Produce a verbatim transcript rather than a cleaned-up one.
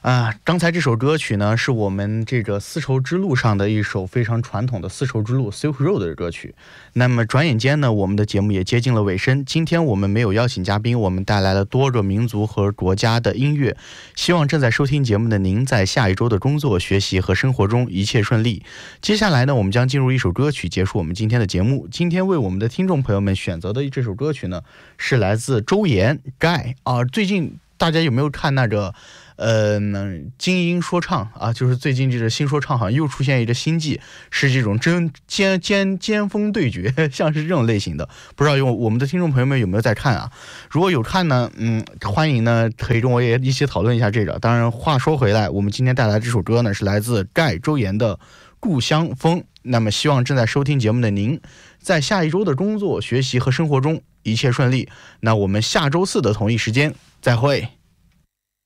啊，刚才这首歌曲呢，是我们这个丝绸之路上的一首非常传统的丝绸之路 Silk Road 的歌曲。那么转眼间呢，我们的节目也接近了尾声。今天我们没有邀请嘉宾，我们带来了多个民族和国家的音乐。希望正在收听节目的您，在下一周的工作、学习和生活中一切顺利。接下来呢，我们将进入一首歌曲，结束我们今天的节目。今天为我们的听众朋友们选择的这首歌曲呢，是来自周岩 Guy 啊。最近大家有没有看那个？呃，精英说唱啊，就是最近这个新说唱好像又出现一个新季，是这种真尖尖尖锋对决，像是这种类型的。不知道有我们的听众朋友们有没有在看啊？如果有看呢，嗯，欢迎呢可以跟我也一起讨论一下这个。当然，话说回来，我们今天带来这首歌呢是来自盖周岩的《故乡风》。那么，希望正在收听节目的您，在下一周的工作、学习和生活中一切顺利。那我们下周四的同一时间再会。